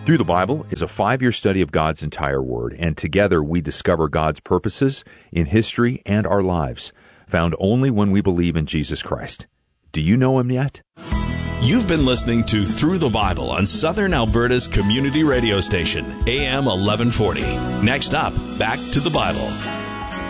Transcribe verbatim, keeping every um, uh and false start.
Through the Bible is a five-year study of God's entire Word, and together we discover God's purposes in history and our lives, found only when we believe in Jesus Christ. Do you know Him yet? You've been listening to Through the Bible on Southern Alberta's community radio station, A M eleven forty. Next up, back to the Bible.